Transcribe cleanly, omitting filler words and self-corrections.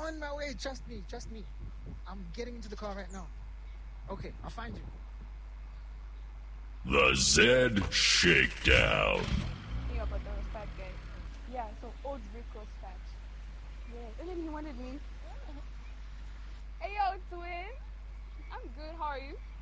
on my way. Trust me. Trust me. I'm getting into the car right now. Okay, I'll find you. The Zed Shakedown. Yeah, but there was that guy. Yeah, so old Rick was fat. Yes, and then he wanted me. Hey, yo, twin. I'm good. How are you?